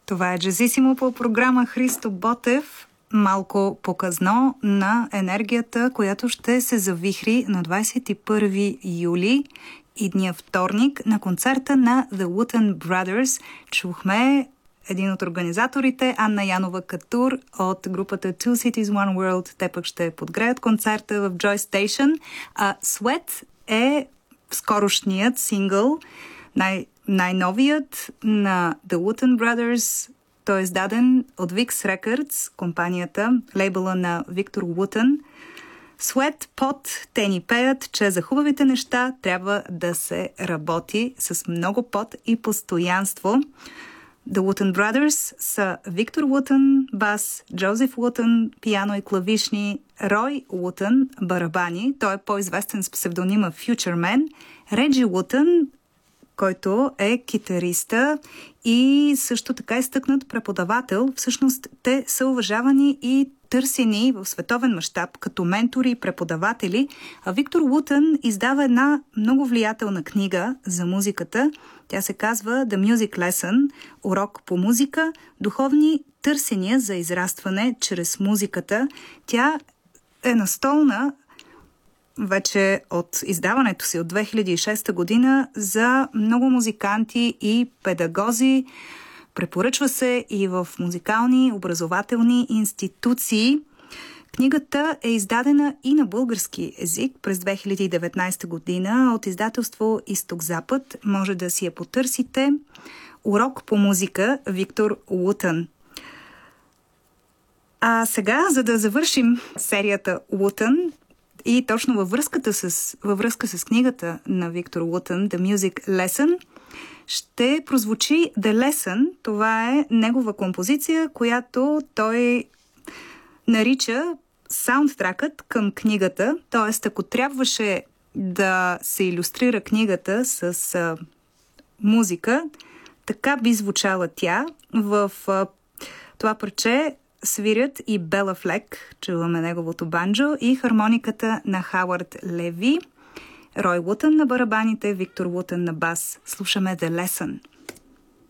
Това е Джазисимо по програма Христо Ботев. Малко показно на енергията, която ще се завихри на 21 юли и дния вторник на концерта на The Wooten Brothers. Чухме един от организаторите, Анна Янова-Катур от групата Two Cities One World. Те пък ще подгреят концерта в Joy Station. Sweat е скорошният сингъл, най-новият на The Wooten Brothers. Той е издаден от Vix Records, компанията, лейбъла на Виктор Уотън. Sweat, пот, те ни пеят, че за хубавите неща трябва да се работи с много пот и постоянство. The Wooten Brothers са Виктор Уотън, бас, Джозеф Уотън, пиано и клавишни, Рой Уотън, барабани, той е по-известен с псевдонима Future Man, Реджи Уотън, който е китариста и също така изтъкнат преподавател. Всъщност те са уважавани и търсени в световен мащаб като ментори и преподаватели. А Виктор Уотън издава една много влиятелна книга за музиката. Тя се казва The Music Lesson, урок по музика, духовни търсения за израстване чрез музиката. Тя е настолна вече от издаването си от 2006 година за много музиканти и педагози. Препоръчва се и в музикални образователни институции. Книгата е издадена и на български език през 2019 година от издателство Изток-Запад. Може да си я потърсите. Урок по музика, Виктор Уотън. А сега, за да завършим серията Уотън, и точно във връзка с книгата на Виктор Уотън, The Music Lesson, ще прозвучи The Lesson. Това е негова композиция, която той нарича саундтракът към книгата. Тоест, ако трябваше да се илюстрира книгата с музика, така би звучала тя. В това парче свирят и Бела Флек, чуваме неговото банджо, и хармониката на Хауърд Леви, Рой Уотън на барабаните, Виктор Уотън на бас. Слушаме The Lesson.